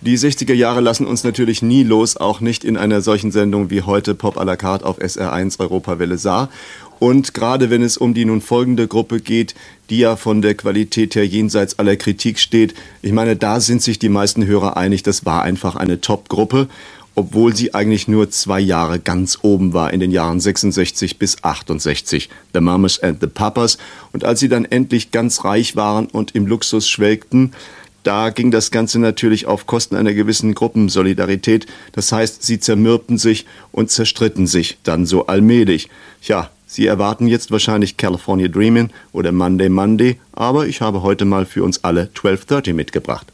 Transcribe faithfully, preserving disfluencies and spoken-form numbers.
Die sechziger Jahre lassen uns natürlich nie los, auch nicht in einer solchen Sendung wie heute Pop à la carte auf S R eins Europawelle Saar. Und gerade wenn es um die nun folgende Gruppe geht, die ja von der Qualität her jenseits aller Kritik steht, ich meine, da sind sich die meisten Hörer einig, das war einfach eine Top-Gruppe, obwohl sie eigentlich nur zwei Jahre ganz oben war, in den Jahren sechsundsechzig bis achtundsechzig, The Mamas and the Papas. Und als sie dann endlich ganz reich waren und im Luxus schwelgten, da ging das Ganze natürlich auf Kosten einer gewissen Gruppensolidarität. Das heißt, sie zermürbten sich und zerstritten sich dann so allmählich. Tja, Sie erwarten jetzt wahrscheinlich California Dreamin' oder Monday Monday, aber ich habe heute mal für uns alle zwölf dreißig mitgebracht.